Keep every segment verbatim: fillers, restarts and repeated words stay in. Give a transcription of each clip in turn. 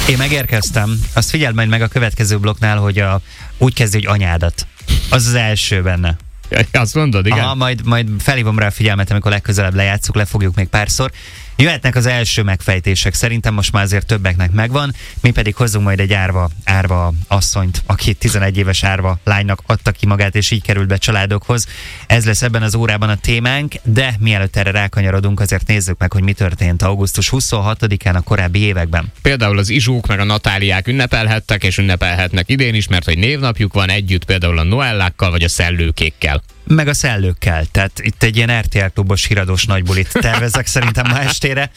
Én megérkeztem. Azt figyeld majd meg a következő blokknál, hogy a, úgy kezdi, hogy anyádat. Az az első benne. Azt mondod, igen? Aha, majd, majd felhívom rá a figyelmet, amikor legközelebb lejátszuk, lefogjuk még párszor. Jöhetnek az első megfejtések, szerintem most már azért többeknek megvan, mi pedig hozzunk majd egy árva, árva asszonyt, aki tizenegy éves árva lánynak adta ki magát, és így került be családokhoz. Ez lesz ebben az órában a témánk, de mielőtt erre rákanyarodunk, azért nézzük meg, hogy mi történt augusztus huszonhatodikán a korábbi években. Például az Izsók meg a Natáliák ünnepelhettek, és ünnepelhetnek idén is, mert hogy névnapjuk van együtt például a Noellákkal, vagy a Szellőkékkel. Meg a Szellőkkel, tehát itt egy ilyen er té el klubos híradós nagybulit tervezek szerintem ma estére,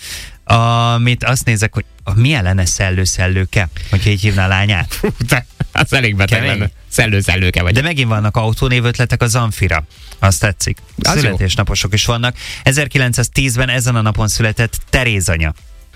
amit azt nézek, hogy milyen lenne Szellő-Szellőke, hogyha így hívná a lányát. Fú, de az elég beteg Kemény. lenne. Szellő-Szellőke vagy. De megint vannak autónév ötletek a Zamfira. Azt tetszik. Az Születésnaposok is vannak. ezerkilencszáztízben ezen a napon született Teréz anya.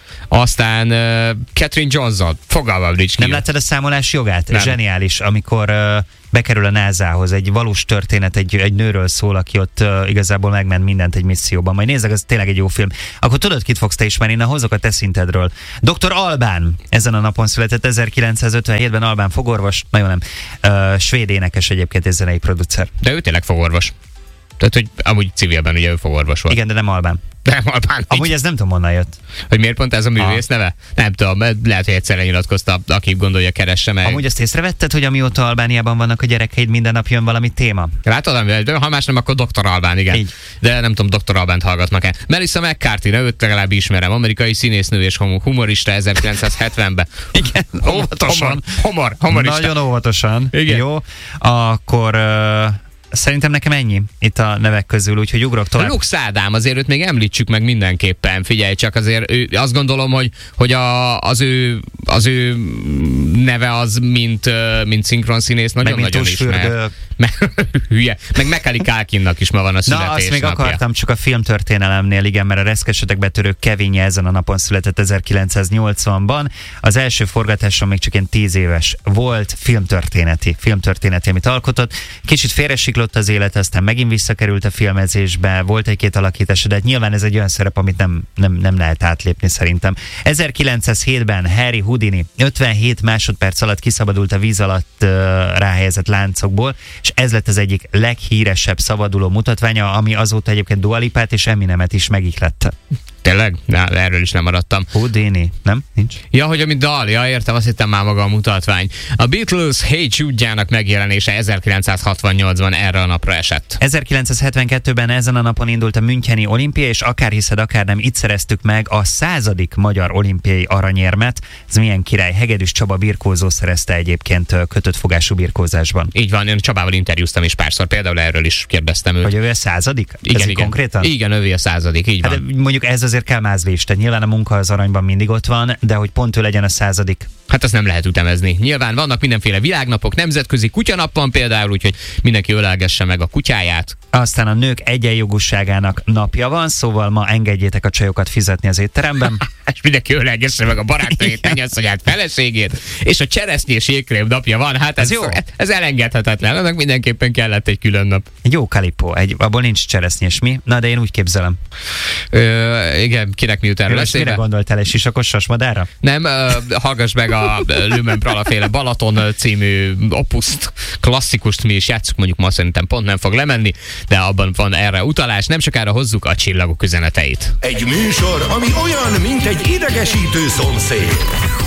Aztán uh, Katherine Johnson, fogalmam nincs ki. Nem láttad a számolás jogát? Nem. Zseniális, amikor uh, bekerül a nászához. Egy valós történet, egy, egy nőről szól, aki ott uh, igazából megment mindent egy misszióban. Majd nézzek, ez tényleg egy jó film. Akkor tudod, kit fogsz te ismerni? Na, hozok a te szintedről. doktor Albán ezen a napon született ezerkilencszázötvenhétben. Albán fogorvos, nagyon nem, uh, svéd énekes egyébként, és zenei producer. De ő tényleg fogorvos. Tehát, hogy amúgy civilben ugye ő fogorvos volt. Igen, de nem Albán. De Albán. Amúgy ez nem tudom, honnan jött. Hogy miért pont ez a művész neve? Nem tudom, lehet, hogy egyszer nyilatkozta, aki gondolja, keresse meg. Amúgy azt észrevetted, hogy amióta Albániában vannak a gyerekeid, minden nap jön valami téma? Látod, ha más nem, akkor doktor Albán, igen. Így. De nem tudom, doktor Albánt hallgatnak-e. Melissa McCarthy, őt legalább ismerem, amerikai színésznő és humorista ezerkilencszázhetvenben. Igen, óvatosan. Homor, humorista. Nagyon óvatosan. Igen. Jó, akkor... Uh... Szerintem nekem ennyi itt a nevek közül, úgyhogy ugrok tovább. Lux Ádám, azért őt még említsük meg mindenképpen, figyelj csak, azért ő, azt gondolom, hogy, hogy a, az, ő, az ő neve az, mint, mint szinkronszínész, nagyon-nagyon ismer. Hülye. Meg Macaulay Culkinnak is ma van a születésnapja. Na, azt még akartam csak a filmtörténelemnél, igen, mert a Reszkesetek betörő Kevinje ezen a napon született ezerkilencszáznyolcvanban. Az első forgatáson még csak ilyen tíz éves volt, filmtörténeti, filmtörténeti, amit alkotott. Kicsit félresiklott az élet, aztán megint visszakerült a filmezésbe, volt egy-két alakítása, de hát nyilván ez egy olyan szerep, amit nem, nem, nem lehet átlépni szerintem. ezerkilencszázhétben Harry Houdini ötvenhét másodperc alatt kiszabadult a víz alatt uh, ráhelyezett láncokból, és ez lett az egyik leghíresebb szabaduló mutatványa, ami azóta egyébként Dua Lipát és Eminemet is megihlette. Tényleg? Na, erről is nem maradtam. Houdini, nem? Nincs? Ja, hogy amit dal, ja, értem, azt hittem már maga a mutatvány. A Beatles Hey Jude-jának megjelenése ezerkilencszázhatvannyolcban erre a napra esett. ezerkilencszázhetvenkettőben ezen a napon indult a Müncheni olimpia, és akár hiszed, akár nem, itt szereztük meg a századik magyar olimpiai aranyérmet. Ez milyen király. Hegedűs Csaba birkózó szerezte egyébként kötött fogású birkózásban. Így van, én Csabával interjúztam is párszor, például erről is kérdeztem őt. Hogy ő a századik? Igen, ez igen. Konkrétan? Igen, ővé a századik, így van. Hát, mondjuk ez azért kell mázlés, tehát nyilván a munka az aranyban mindig ott van, de hogy pont ő legyen a századik. Hát azt nem lehet ütemezni. Nyilván vannak mindenféle világnapok, nemzetközi kutyanap van például, úgyhogy mindenki ölelgesse meg a kutyáját. Aztán a nők egyenjogúságának napja van, szóval ma engedjétek a csajokat fizetni az étteremben. És mindenki ölelgesse meg a barátnőjét, mennyasszonyát, feleségét, és a cseresznyés jégkrém napja van, hát ez, ez, jó. ez elengedhetetlen, annak mindenképpen kellett egy külön nap. Egy jó kalipó, egy, abból nincs cseresznyés, mi? Na, de én úgy képzelem. Ö, igen, kinek miután lesz. Mire gondoltál, egy sisakos sasmadára? Nem, ö, hallgass meg a Lumen Prala féle Balaton című opuszt, klasszikust, mi is játsszuk, mondjuk ma szerintem pont nem fog lemenni, de abban van erre utalás, nem sokára hozzuk a csillagok üzeneteit. Egy műsor, ami olyan, mint egy idegesítő szomszéd.